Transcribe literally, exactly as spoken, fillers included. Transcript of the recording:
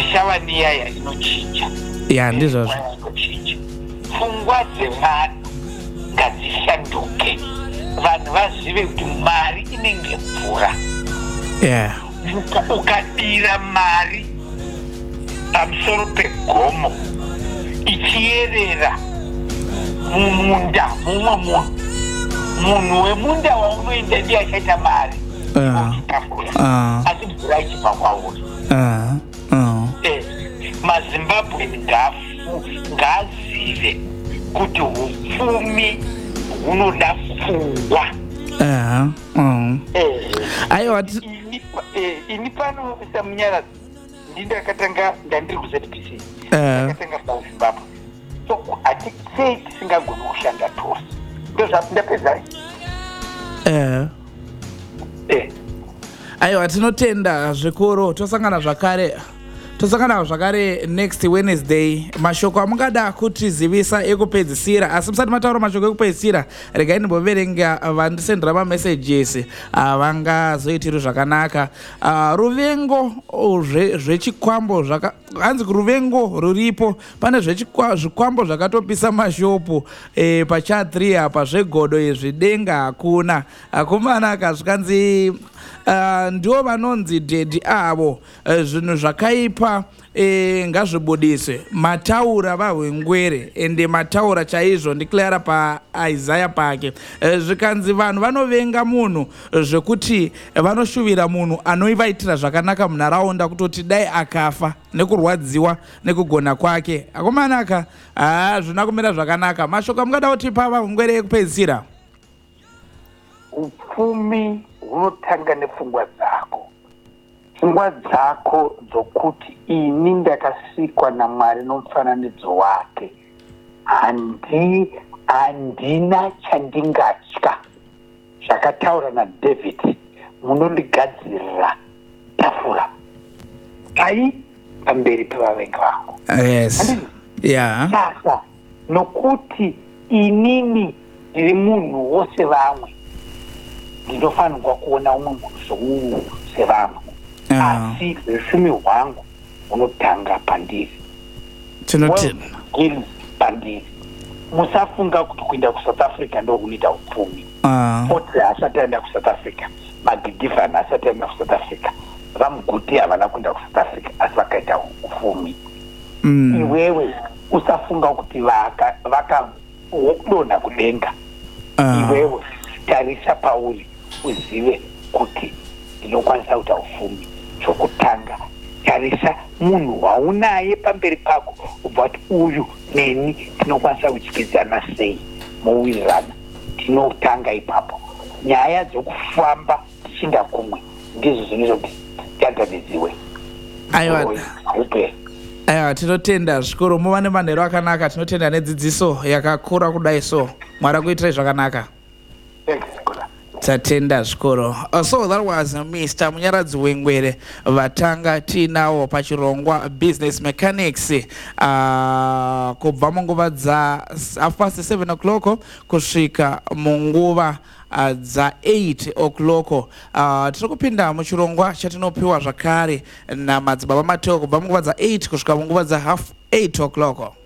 tichava neyaya inochinja. Ya ndizvozvo. Pfungwa dzevanhu ngadzishanduke, vanhu vazive kuti mari inenge mvura. Yeah. Ukadira mari pamusoro pegomo ichiyerera mumunda mumwe munhu, munhu wemunda waunoenda ndiye achaita mari uchitafura, asi mvura ichibva kwauri. maZimbabwe ngaazive kuti upfumi hunoda pfungwa. Aiwa, ini pano samunyaradzi ndindakatanga ndandiri ku Z P C, ndakatanga paZimbabwe, so hatisei tisingagoni kushanda tose. Ndozvati ndapedza. Aiwa, tinotenda zvikuru. Tosangana zvakare tosangana zvakare next Wednesday. Mashoko amungada kutizivisa ekupedzisira, asi musati mataura mashoko ekupedzisira, regai ndimboverenga vandisendera mamessages avangazoitiri zvakanaka. Ruvengo zvechikwambo zvaka hanzi ruvengo ruripo, pane zvikwambo zvakatopisa mashopu pachat three apa zvegodo izvi denga hakuna. Akomana akazvikanzi Uh, ndiwo vanonzi dedi avo. Uh, zvinhu zvakaipa e, ngazvibudiswe. Mataura vahwengwere ende mataura chaizvo ndiklara pa Isaiah pake. Uh, zvikanzi vanhu vanovenga munhu zvekuti vanoshuvira munhu anoivaitira zvakanaka munharaunda kutoti dai akafa nekurwadziwa nekugona kwake. Akomanaka ah, zvina kumira zvakanaka. Mashoko mungada kutipa vahwengwere ekupedzisira? Upfumi hunotanga nepfungwa dzako. Pfungwa dzako dzokuti ini ndakasikwa naMwari nomufananidzo wake, handi handina chandingatya. Zvakataura naDavid, munondigadzirira tafura ai pamberi pevavengi vangu. Yes. Yeah. Sasa nokuti inini ndiri munhu wose vamwe, ndinofanirwa kuona umwe munhu somunhu sevamwe. Asi rufumi hwangu hunotanga pandiri. Tinotenda pandiri. Musafunga kuti kuenda kuSouth Africa ndo kunoita upfumi. Oti asati aenda kuSouth Africa, Magidifani asati aenda kuSouth Africa, Vamuguti havana kuenda kuSouth Africa asi vakaita upfumi. Iwewe usafunga kuti vakadonha kudenga. Iwewe tarisa pauri uzive kuti ndinokwanisa kuita upfumi. Chokutanga tarisa munhu waunaye pamberi pako ubva kuti uyu neni tinokwanisa kutyisidzana sei muwirirana. Tinotanga ipapo. Nyaya dzokufamba tichinda kumwe ndizvo zvinoita kuti tadanidziwe. Aiwa. Aiwa, tinotenda zvikuru. Muva nemanheru akanaka. Tinotenda nedzidziso yakakura kudai so. Mwari akuitirai zvakanaka. Tatenda zvikuru. Uh, so that was uh, Mister Munyaradzi Wengwere vatanga tinawo pachirongwa Business Mechanics uh, kubva munguva dza half past seven o'clock kusvika munguva uh, dza eight o'clock. Uh, tiri kupinda muchirongwa chatinopiwa zvakare namadzibaba Mateo kubva munguva dza eight kusvika munguva dza half eight o'clock.